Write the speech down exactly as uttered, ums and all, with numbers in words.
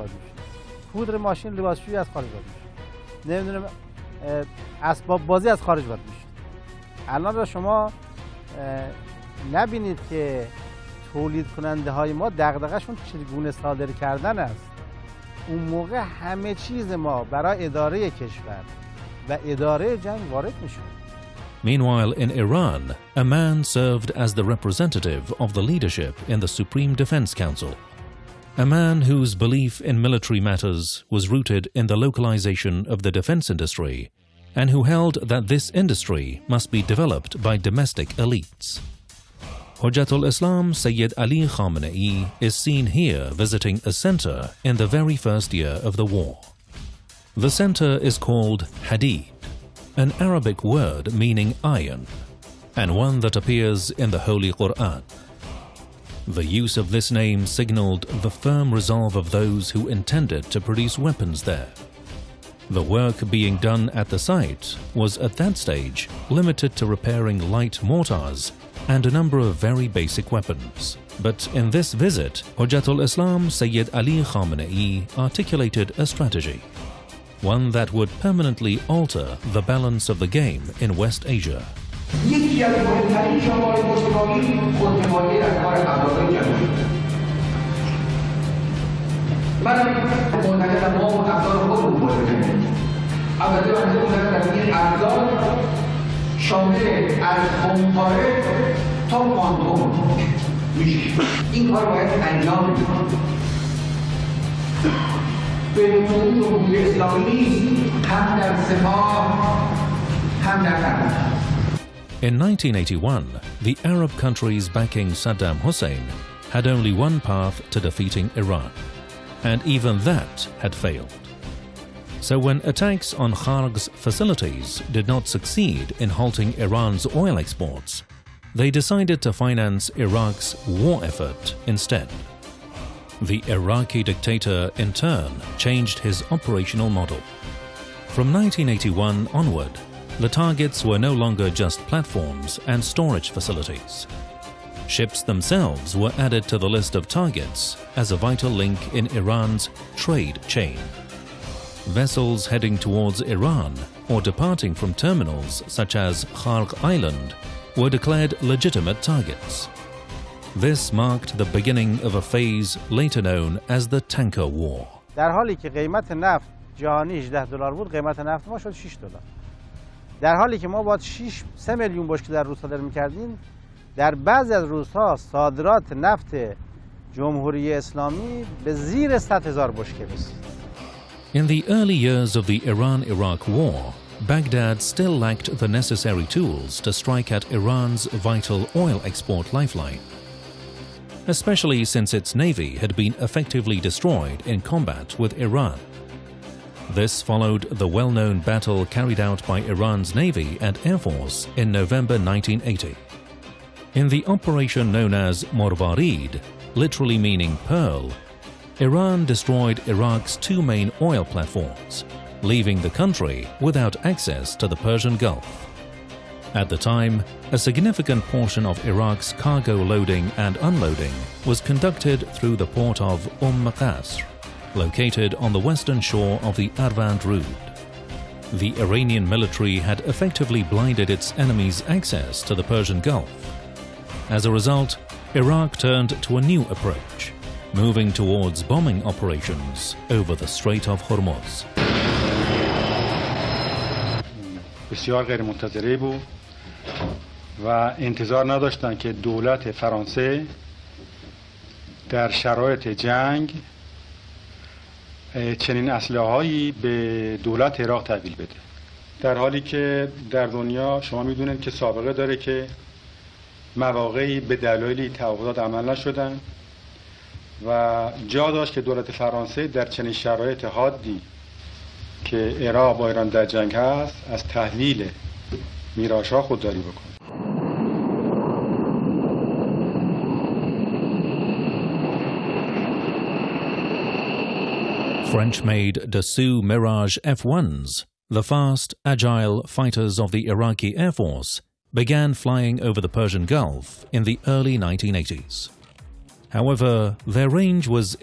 وارد میشه، پودر ماشین لباسشویی از خارج وارد میشه، نمیدونم اسباب بازی از خارج وارد میشه. الان را شما نبینید که تولید کننده های ما دغدغه‌شون چگونه صادر کردن است. اون موقع همه چیز ما برای اداره کشور و اداره جنگ وارد میشه. Meanwhile, in Iran, a man served as the representative of the leadership in the Supreme Defense Council. A man whose belief in military matters was rooted in the localization of the defense industry, and who held that this industry must be developed by domestic elites. Hujjatul Islam Sayyid Ali Khamenei is seen here visiting a center in the very first year of the war. The center is called Hadid, an Arabic word meaning iron, and one that appears in the Holy Quran. The use of this name signaled the firm resolve of those who intended to produce weapons there. The work being done at the site was at that stage limited to repairing light mortars and a number of very basic weapons. But in this visit, Hujjatul Islam Sayyid Ali Khamenei articulated a strategy, one that would permanently alter the balance of the game in West Asia. In nineteen eighty-one, the Arab countries backing Saddam Hussein had only one path to defeating Iran, and even that had failed. So when attacks on Kharg's facilities did not succeed in halting Iran's oil exports, they decided to finance Iraq's war effort instead. The Iraqi dictator, in turn, changed his operational model. From nineteen eighty-one onward, the targets were no longer just platforms and storage facilities. Ships themselves were added to the list of targets as a vital link in Iran's trade chain. Vessels heading towards Iran or departing from terminals such as Kharg Island were declared legitimate targets. This marked the beginning of a phase later known as the Tanker War. در حالی که قیمت نفت جهانی هجده دلار بود، قیمت نفت ما شد شش دلار. در حالی که ما باید شش سه میلیون بشکه در روز صادر می‌کردیم، در بعضی از روزها صادرات نفت جمهوری اسلامی به زیر صد هزار بشکه رسید. In the early years of the Iran-Iraq war, Baghdad still lacked the necessary tools to strike at Iran's vital oil export lifeline, especially since its navy had been effectively destroyed in combat with Iran. This followed the well-known battle carried out by Iran's navy and air force in November nineteen eighty. In the operation known as Morvarid, literally meaning pearl, Iran destroyed Iraq's two main oil platforms, leaving the country without access to the Persian Gulf. At the time, a significant portion of Iraq's cargo loading and unloading was conducted through the port of Umm Qasr, located on the western shore of the Arvand Route. The Iranian military had effectively blinded its enemies' access to the Persian Gulf. As a result, Iraq turned to a new approach, moving towards bombing operations over the Strait of Hormuz. بسیار غیر منتظره بود و انتظار نداشتند که دولت فرانسه در شرایط جنگ چنین اسلحه‌هایی به دولت عراق تحویل بده، در حالی که در دنیا شما میدونید که سابقه داره که مواقعی به دلایلی تعهدات عمل نشدن و جا داشت که دولت فرانسه در چنین شرایط حادی که عراق با ایران در جنگ هست از تحویل میراش‌ها خودداری بکنه. French-made Dassault Mirage F ones, the fast, agile fighters of the Iraqi Air Force, began flying over the Persian Gulf in the early nineteen eighties. However, their range was